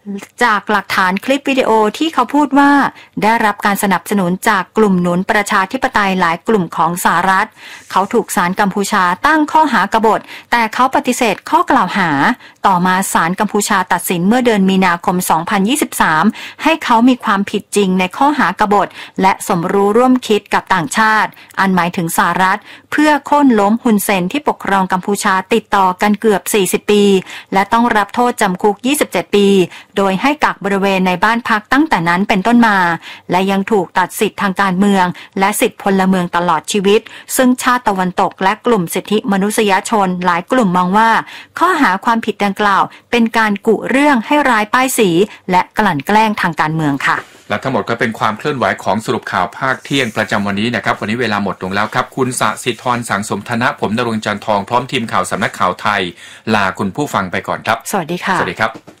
จากหลักฐานคลิปวิดีโอที่เขาพูดว่าได้รับการสนับสนุนจากกลุ่มหนุนประชาธิปไตยหลายกลุ่มของสหรัฐเขาถูกศาลกัมพูชาตั้งข้อหากบฏแต่เขาปฏิเสธข้อกล่าวหาต่อมาศาลกัมพูชาตัดสินเมื่อเดือนมีนาคม 2023 ให้เขามีความผิดจริงในข้อหากบฏและสมรู้ร่วมคิดกับต่างชาติอันหมายถึงสหรัฐเพื่อโค่นล้มฮุนเซนที่ปกครองกัมพูชาติดต่อกันเกือบ40 ปีและต้องรับโทษจำคุก27 ปีโดยให้กักบริเวณในบ้านพักตั้งแต่นั้นเป็นต้นมาและยังถูกตัดสิทธิทางการเมืองและสิทธิพลเมืองตลอดชีวิตซึ่งชาติตะวันตกและกลุ่มสิทธิมนุษยชนหลายกลุ่มมองว่าข้อหาความผิดดังกล่าวเป็นการกุเรื่องให้ร้ายป้ายสีและกลั่นแกล้งทางการเมืองค่ะและทั้งหมดก็เป็นความเคลื่อนไหวของสรุปข่าวภาคเที่ยงประจำวันนี้นะครับวันนี้เวลาหมดลงแล้วครับคุณสศิธรสังสมธนะผมณรงค์จันทร์ทองพร้อมทีมข่าวสำนักข่าวไทยลาคุณผู้ฟังไปก่อนครับสวัสดีค่ะสวัสดีครับ